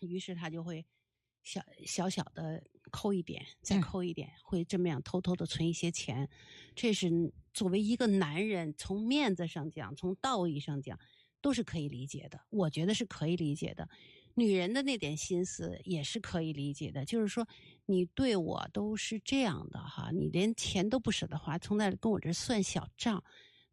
于是他就会小小的扣一点，再扣一点，会这么样偷偷的存一些钱。这是作为一个男人，从面子上讲，从道义上讲，都是可以理解的。我觉得是可以理解的。女人的那点心思也是可以理解的，就是说你对我都是这样的哈，你连钱都不舍得花，从那跟我这算小账，